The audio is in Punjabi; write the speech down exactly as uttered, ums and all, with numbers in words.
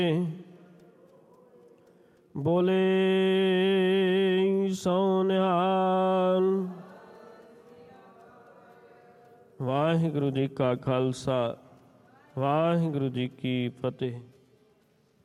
ਬੋਲੇ ਸੋ ਨਿਹਾਲ। ਵਾਹਿਗੁਰੂ ਜੀ ਕਾ ਖਾਲਸਾ, ਵਾਹਿਗੁਰੂ ਜੀ ਕੀ ਫਤਿਹ।